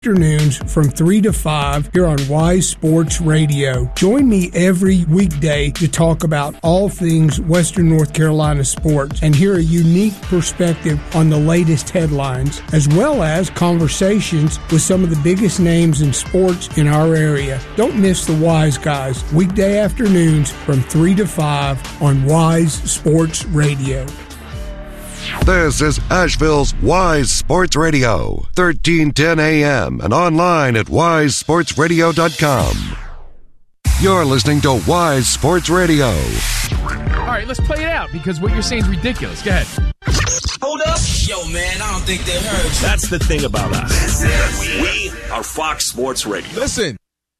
Afternoons from 3 to 5 here on Wise Sports Radio. Join me every weekday to talk about all things Western North Carolina sports and hear a unique perspective on the latest headlines, as well as conversations with some of the biggest names in sports in our area. Don't miss the Wise Guys, weekday afternoons from 3 to 5 on Wise Sports Radio. This is Asheville's Wise Sports Radio, 1310 AM and online at wisesportsradio.com. You're listening to Wise Sports Radio. All right, let's play it out because what you're saying is ridiculous. Go ahead. Hold up. Yo, man, I don't think they heard you. That's the thing about us. We are Fox Sports Radio. Listen.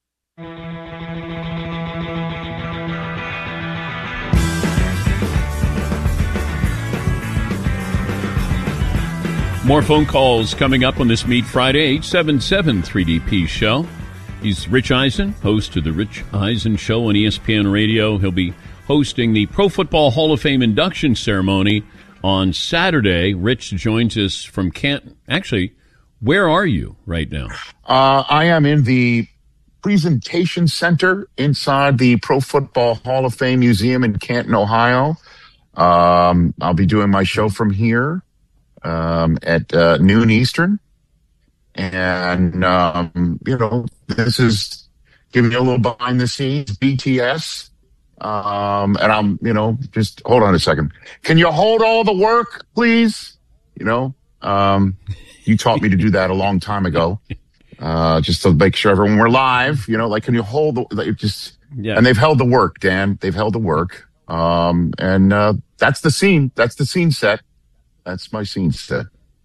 More phone calls coming up on this Meet Friday, 877-3DP show. He's Rich Eisen, host of the Rich Eisen Show on ESPN Radio. He'll be hosting the Pro Football Hall of Fame induction ceremony on Saturday. Rich joins us from Canton. Actually, where are you right now? I am in the presentation center inside the Pro Football Hall of Fame Museum in Canton, Ohio. I'll be doing my show from here at noon Eastern. And, this is giving you a little behind the scenes, BTS. And I'm, just hold on a second. Can you hold all the work, please? You taught me to do that a long time ago. Just to make sure everyone we're live, can you hold and they've held the work, Dan. They've held the work. And that's the scene. That's the scene set. That's my scene set.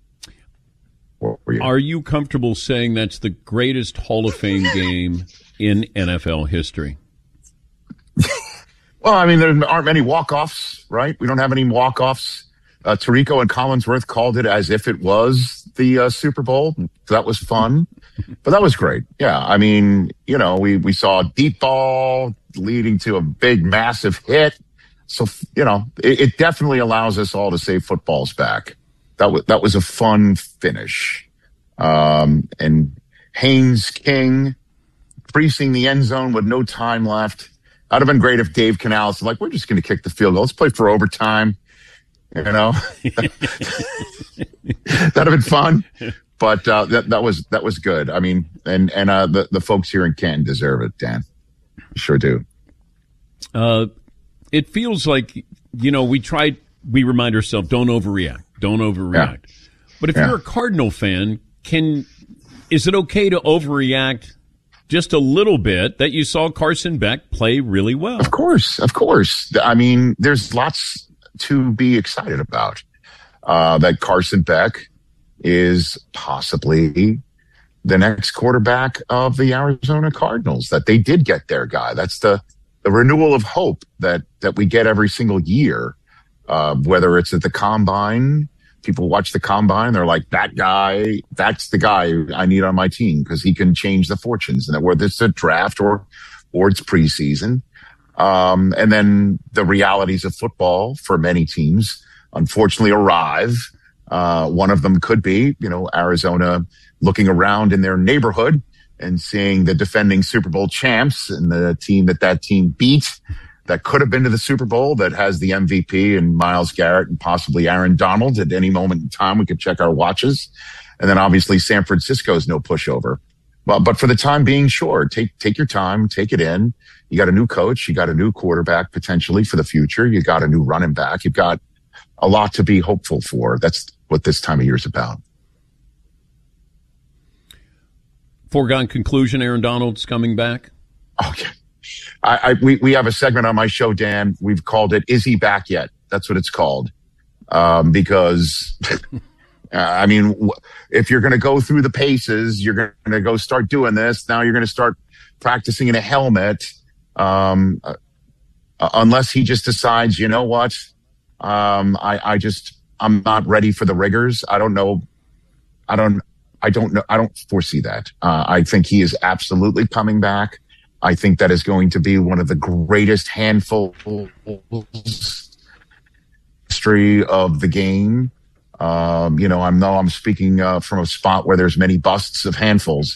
Are you comfortable saying that's the greatest Hall of Fame game in NFL history? Well, there aren't many walk-offs, right? We don't have any walk-offs. Tirico and Collinsworth called it as if it was the Super Bowl. That was fun, but that was great. Yeah, we saw a deep ball leading to a big, massive hit. So, it definitely allows us all to say football's back. That was a fun finish. And Haynes King creasing the end zone with no time left. That'd have been great if Dave Canales was like, we're just going to kick the field goal. Let's play for overtime. That'd have been fun. But that was good. The folks here in Canton deserve it, Dan. Sure do. It feels like, we remind ourselves, don't overreact. Yeah. But if you're a Cardinal fan, is it okay to overreact just a little bit that you saw Carson Beck play really well? Of course. There's lots to be excited about. That Carson Beck is possibly the next quarterback of the Arizona Cardinals, that they did get their guy. That's the renewal of hope that we get every single year, whether it's at the Combine. People watch the Combine, they're like, that guy, that's the guy I need on my team because he can change the fortunes, and whether it's a draft or it's preseason. And then the realities of football for many teams, unfortunately, arrive. One of them could be, Arizona looking around in their neighborhood and seeing the defending Super Bowl champs and the team that team beat that could have been to the Super Bowl, that has the MVP and Myles Garrett and possibly Aaron Donald at any moment in time. We could check our watches. And then obviously San Francisco's no pushover. But for the time being, sure, take your time, take it in. You got a new coach. You got a new quarterback potentially for the future. You got a new running back. You've got a lot to be hopeful for. That's what this time of year is about. Foregone conclusion, Aaron Donald's coming back? Okay. We have a segment on my show, Dan. We've called it, Is He Back Yet? That's what it's called. Because, if you're going to go through the paces, you're going to go start doing this. Now you're going to start practicing in a helmet. Unless he just decides, you know what? I'm not ready for the rigors. I don't know. I don't foresee that. I think he is absolutely coming back. I think that is going to be one of the greatest handfuls history of the game. I know I'm speaking from a spot where there's many busts of handfuls.